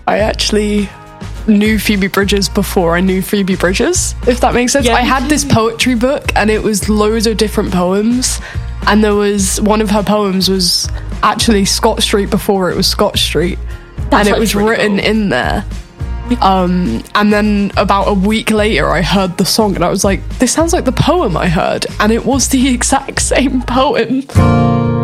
I actually knew Phoebe Bridgers before I knew Phoebe Bridgers, if that makes sense. Yeah. I had this poetry book and it was loads of different poems, and there was one of her poems was actually Scott Street before it was Scott Street. And it was really written cool. in there. And then about a week later I heard the song and I was like, this sounds like the poem I heard, and it was the exact same poem.